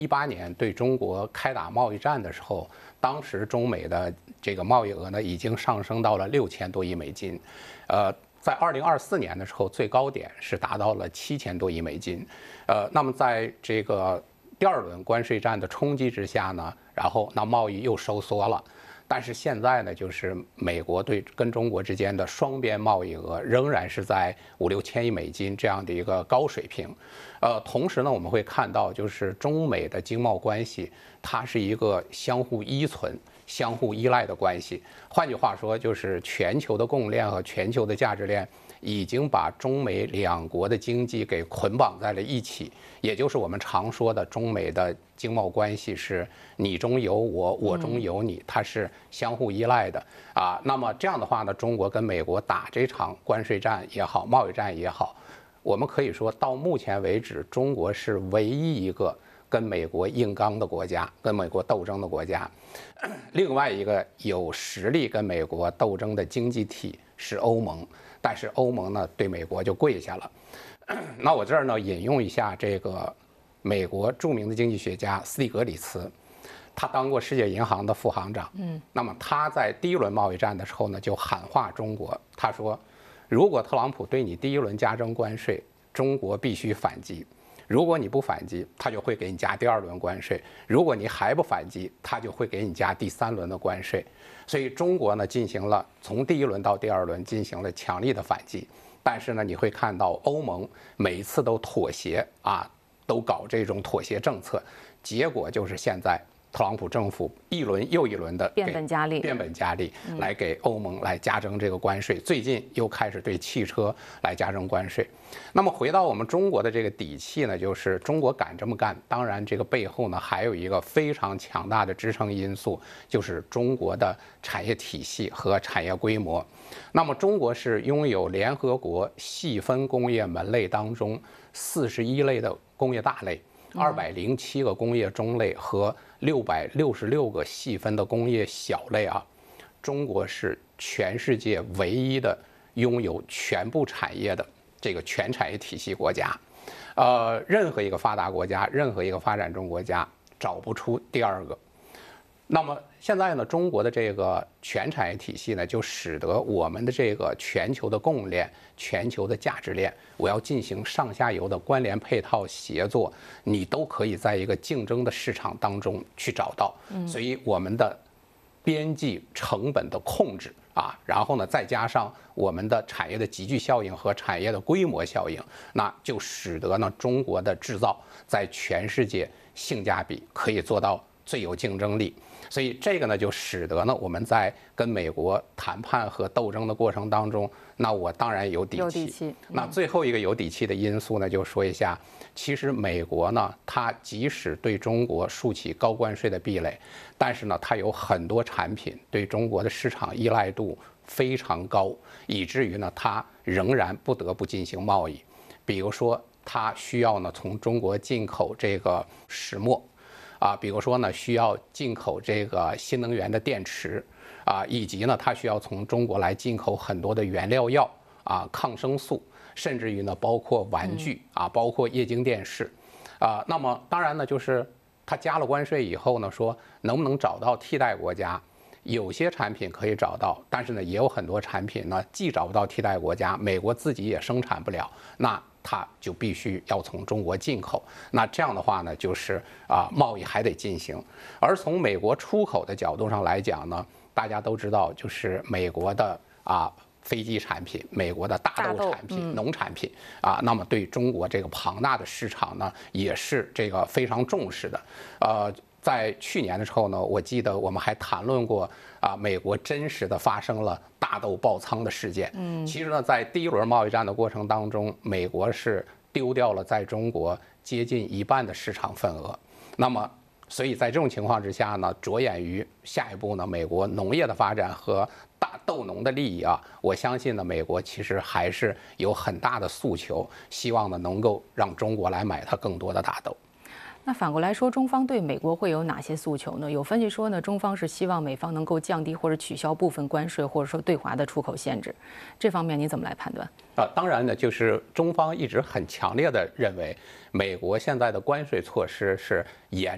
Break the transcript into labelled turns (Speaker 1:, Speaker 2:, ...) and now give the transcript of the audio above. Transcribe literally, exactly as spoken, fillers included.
Speaker 1: 一八年对中国开打贸易战的时候，当时中美的这个贸易额呢已经上升到了六千多亿美金，呃，在二零二四年的时候，最高点是达到了七千多亿美金，呃，那么在这个第二轮关税战的冲击之下呢，然后那贸易又收缩了。但是现在呢，就是美国对跟中国之间的双边贸易额仍然是在五六千亿美金这样的一个高水平，呃，同时呢，我们会看到就是中美的经贸关系，它是一个相互依存、相互依赖的关系。换句话说，就是全球的供应链和全球的价值链已经把中美两国的经济给捆绑在了一起，也就是我们常说的中美的经贸关系是你中有我，我中有你，它是相互依赖的啊。那么这样的话呢，中国跟美国打这场关税战也好，贸易战也好，我们可以说到目前为止，中国是唯一一个跟美国硬刚的国家，跟美国斗争的国家。另外一个有实力跟美国斗争的经济体是欧盟，但是欧盟呢对美国就跪下了。那我这儿呢引用一下这个美国著名的经济学家斯蒂格里茨，他当过世界银行的副行长。嗯，那么他在第一轮贸易战的时候呢，就喊话中国，他说，如果特朗普对你第一轮加征关税，中国必须反击。如果你不反击，他就会给你加第二轮关税；如果你还不反击，他就会给你加第三轮的关税。所以中国呢进行了从第一轮到第二轮进行了强力的反击，但是呢你会看到欧盟每一次都妥协啊，都搞这种妥协政策，结果就是现在特朗普政府一轮又一轮的
Speaker 2: 变本加厉，
Speaker 1: 变本加厉来给欧盟来加征这个关税。最近又开始对汽车来加征关税。那么回到我们中国的这个底气呢，就是中国敢这么干，当然这个背后呢还有一个非常强大的支撑因素，就是中国的产业体系和产业规模。那么中国是拥有联合国细分工业门类当中四十一类的工业大类，二百零七个工业中类和六百六十六个细分的工业小类啊，中国是全世界唯一的拥有全部产业的这个全产业体系国家，呃，任何一个发达国家，任何一个发展中国家找不出第二个。那么现在呢，中国的这个全产业体系呢，就使得我们的这个全球的供应链、全球的价值链，我要进行上下游的关联配套协作，你都可以在一个竞争的市场当中去找到。所以我们的边际成本的控制啊，然后呢，再加上我们的产业的集聚效应和产业的规模效应，那就使得呢中国的制造在全世界性价比可以做到最有竞争力。所以这个呢，就使得呢我们在跟美国谈判和斗争的过程当中，那我当然有底气。
Speaker 2: 有底气。
Speaker 1: 那最后一个有底气的因素呢，就说一下，其实美国呢，它即使对中国竖起高关税的壁垒，但是呢，它有很多产品对中国的市场依赖度非常高，以至于呢，它仍然不得不进行贸易。比如说，它需要呢从中国进口这个石墨。啊，比如说呢，需要进口这个新能源的电池，啊，以及呢，它需要从中国来进口很多的原料药啊、抗生素，甚至于呢，包括玩具啊，包括液晶电视，啊，那么当然呢，就是它加了关税以后呢，说能不能找到替代国家？有些产品可以找到，但是呢，也有很多产品呢，既找不到替代国家，美国自己也生产不了，那它就必须要从中国进口。那这样的话呢，就是啊，贸易还得进行。而从美国出口的角度上来讲呢，大家都知道，就是美国的啊飞机产品、美国的大豆产品、农产品啊，那么对中国这个庞大的市场呢，也是这个非常重视的，呃。在去年的时候呢，我记得我们还谈论过啊，美国真实的发生了大豆爆仓的事件。嗯，其实呢，在第一轮贸易战的过程当中，美国是丢掉了在中国接近一半的市场份额。那么，所以在这种情况之下呢，着眼于下一步呢，美国农业的发展和大豆农的利益啊，我相信呢，美国其实还是有很大的诉求，希望呢能够让中国来买它更多的大豆。
Speaker 2: 那反过来说，中方对美国会有哪些诉求呢？有分析说呢，中方是希望美方能够降低或者取消部分关税，或者说对华的出口限制。这方面你怎么来判断？
Speaker 1: 啊，当然呢，就是中方一直很强烈的认为，美国现在的关税措施是严。